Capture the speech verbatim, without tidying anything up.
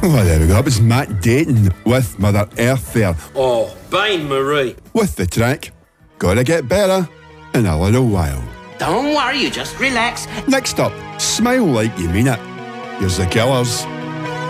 Oh, there we go. That was Matt Dayton with Mother Earth there. Oh, Bain Marie. With the track, Gotta Get Better in a Little While. Don't worry, you just relax. Next up, Smile Like You Mean It. Here's the Killers.